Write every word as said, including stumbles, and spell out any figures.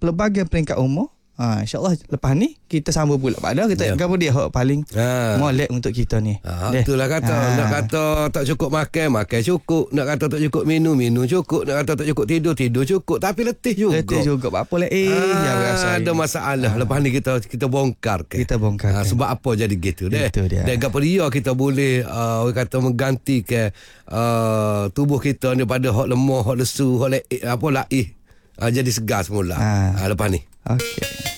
pelbagai peringkat umur. Ha, InsyaAllah lepas ni kita sambung pula pada kita yeah. Apa dia hak paling ha. molek untuk kita ni. Ha, itulah kata ha. Nak kata tak cukup makan, makan cukup. Nak kata tak cukup minum, minum cukup. Nak kata tak cukup tidur, tidur cukup. Tapi letih juga. Letih juga. Apa lah eh ha, yang rasa ada masalah. Ha. Lepas ni kita kita bongkar ke. Kita bongkar. Ha, sebab apa jadi gitu deh. Dan gapo dia kita boleh uh, kata mengganti ke uh, tubuh kita ni pada hak lemah, hak lesu, hak le, apa laih. Uh, jadi segar semula. Ha. Uh, lepas ni. Okey.